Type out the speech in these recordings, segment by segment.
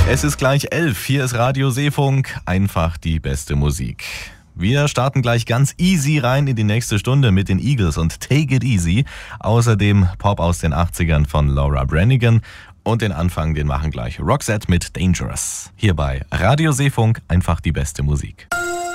Es ist gleich 11. Hier ist Radio Seefunk. Einfach die beste Musik. Wir starten gleich ganz easy rein in die nächste Stunde mit den Eagles und Take It Easy. Außerdem Pop aus den 80ern von Laura Branigan. Und den Anfang, den machen gleich Roxette mit Dangerous. Hier bei Radio Seefunk. Einfach die beste Musik.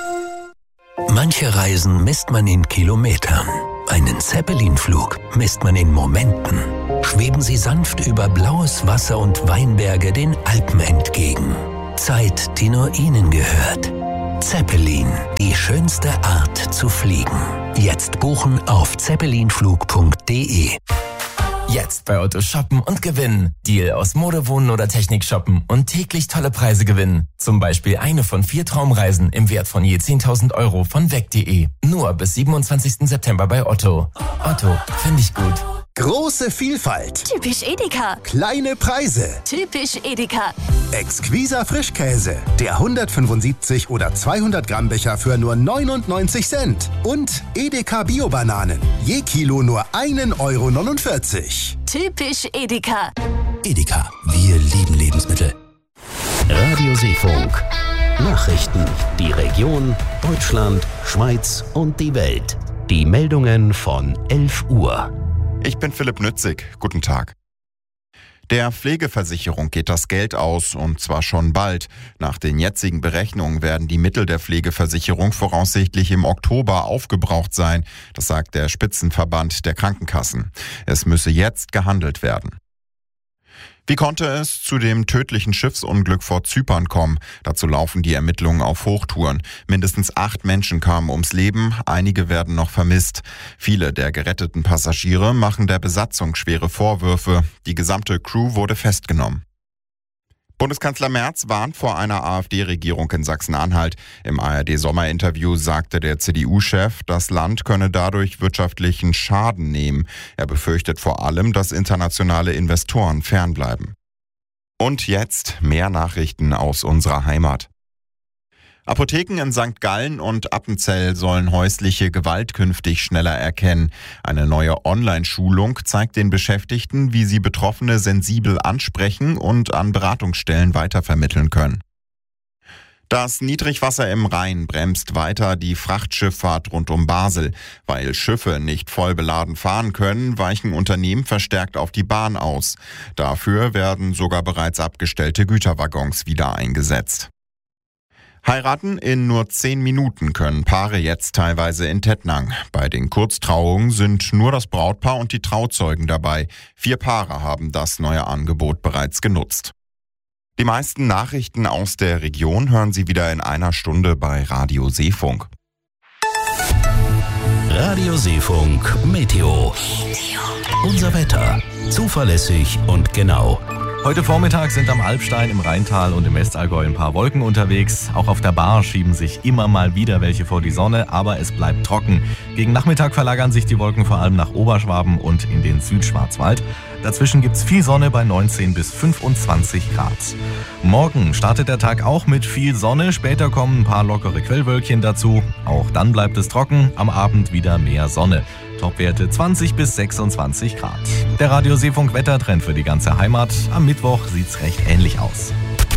Manche Reisen misst man in Kilometern. Einen Zeppelin-Flug misst man in Momenten. Schweben Sie sanft über blaues Wasser und Weinberge den Alpen entgegen. Zeit, die nur Ihnen gehört. Zeppelin, die schönste Art zu fliegen. Jetzt buchen auf zeppelinflug.de. Jetzt bei Otto shoppen und gewinnen. Deal aus Mode, Wohnen oder Technik shoppen und täglich tolle Preise gewinnen. Zum Beispiel eine von 4 Traumreisen im Wert von je 10.000 Euro von weg.de. Nur bis 27. September bei Otto. Otto, finde ich gut. Große Vielfalt. Typisch Edeka. Kleine Preise. Typisch Edeka. Exquiser Frischkäse. Der 175 oder 200 Gramm Becher für nur 99 Cent. Und Edeka Bio-Bananen. Je Kilo nur 1,49 Euro. Typisch Edeka. Edeka, wir lieben Lebensmittel. Radio Seefunk. Nachrichten. Die Region, Deutschland, Schweiz und die Welt. Die Meldungen von 11 Uhr. Ich bin Philipp Nützig. Guten Tag. Der Pflegeversicherung geht das Geld aus, und zwar schon bald. Nach den jetzigen Berechnungen werden die Mittel der Pflegeversicherung voraussichtlich im Oktober aufgebraucht sein. Das sagt der Spitzenverband der Krankenkassen. Es müsse jetzt gehandelt werden. Wie konnte es zu dem tödlichen Schiffsunglück vor Zypern kommen? Dazu laufen die Ermittlungen auf Hochtouren. Mindestens 8 Menschen kamen ums Leben, einige werden noch vermisst. Viele der geretteten Passagiere machen der Besatzung schwere Vorwürfe. Die gesamte Crew wurde festgenommen. Bundeskanzler Merz warnt vor einer AfD-Regierung in Sachsen-Anhalt. Im ARD-Sommerinterview sagte der CDU-Chef, das Land könne dadurch wirtschaftlichen Schaden nehmen. Er befürchtet vor allem, dass internationale Investoren fernbleiben. Und jetzt mehr Nachrichten aus unserer Heimat. Apotheken in St. Gallen und Appenzell sollen häusliche Gewalt künftig schneller erkennen. Eine neue Online-Schulung zeigt den Beschäftigten, wie sie Betroffene sensibel ansprechen und an Beratungsstellen weitervermitteln können. Das Niedrigwasser im Rhein bremst weiter die Frachtschifffahrt rund um Basel. Weil Schiffe nicht voll beladen fahren können, weichen Unternehmen verstärkt auf die Bahn aus. Dafür werden sogar bereits abgestellte Güterwaggons wieder eingesetzt. Heiraten in nur 10 Minuten können Paare jetzt teilweise in Tettnang. Bei den Kurztrauungen sind nur das Brautpaar und die Trauzeugen dabei. 4 Paare haben das neue Angebot bereits genutzt. Die meisten Nachrichten aus der Region hören Sie wieder in einer Stunde bei Radio Seefunk. Radio Seefunk Meteo. Unser Wetter. Zuverlässig und genau. Heute Vormittag sind am Alpstein, im Rheintal und im Westallgäu ein paar Wolken unterwegs. Auch auf der Baar schieben sich immer mal wieder welche vor die Sonne, aber es bleibt trocken. Gegen Nachmittag verlagern sich die Wolken vor allem nach Oberschwaben und in den Südschwarzwald. Dazwischen gibt's viel Sonne bei 19 bis 25 Grad. Morgen startet der Tag auch mit viel Sonne, später kommen ein paar lockere Quellwölkchen dazu. Auch dann bleibt es trocken, am Abend wieder mehr Sonne. Topwerte 20 bis 26 Grad. Der Radio Seefunk Wettertrend für die ganze Heimat. Am Mittwoch sieht's recht ähnlich aus.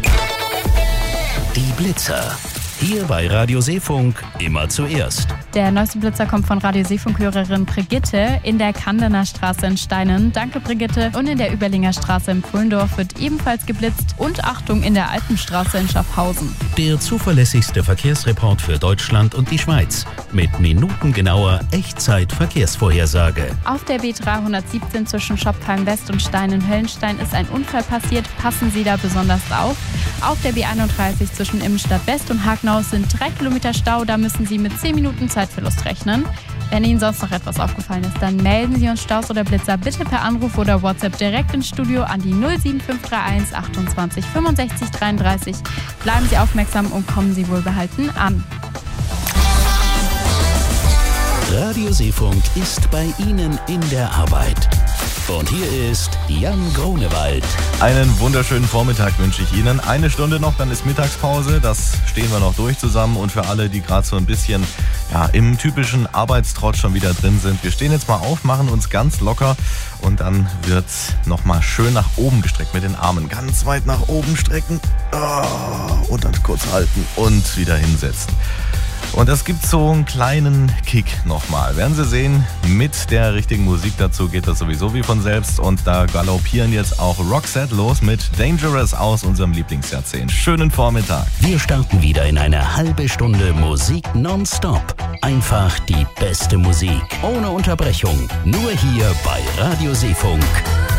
Die Blitzer. Hier bei Radio Seefunk immer zuerst. Der neueste Blitzer kommt von Radio Seefunk-Hörerin Brigitte in der Kandener Straße in Steinen. Danke, Brigitte. Und in der Überlinger Straße in Pfullendorf wird ebenfalls geblitzt. Und Achtung, in der Alpenstraße in Schaffhausen. Der zuverlässigste Verkehrsreport für Deutschland und die Schweiz. Mit minutengenauer Echtzeit-Verkehrsvorhersage. Auf der B317 zwischen Schopfheim West und Steinen-Höllenstein ist ein Unfall passiert. Passen Sie da besonders auf. Auf der B31 zwischen Immenstadt West und Hagenau sind 3 Kilometer Stau. Da müssen Sie mit 10 Minuten Zeitverlust rechnen. Wenn Ihnen sonst noch etwas aufgefallen ist, dann melden Sie uns Staus oder Blitzer bitte per Anruf oder WhatsApp direkt ins Studio an die 07531 28 65 33. Bleiben Sie aufmerksam und kommen Sie wohlbehalten an. Radio Seefunk ist bei Ihnen in der Arbeit. Und hier ist Jan Grunewald. Einen wunderschönen Vormittag wünsche ich Ihnen. Eine Stunde noch, dann ist Mittagspause. Das stehen wir noch durch zusammen. Und für alle, die gerade so ein bisschen im typischen Arbeitstrott schon wieder drin sind, wir stehen jetzt mal auf, machen uns ganz locker und dann wird nochmal schön nach oben gestreckt mit den Armen. Ganz weit nach oben strecken und dann kurz halten und wieder hinsetzen. Und es gibt so einen kleinen Kick nochmal. Werden Sie sehen, mit der richtigen Musik dazu geht das sowieso wie von selbst. Und da galoppieren jetzt auch Roxette los mit Dangerous aus unserem Lieblingsjahrzehnt. Schönen Vormittag. Wir starten wieder in eine halbe Stunde Musik nonstop. Einfach die beste Musik. Ohne Unterbrechung. Nur hier bei Radio Seefunk.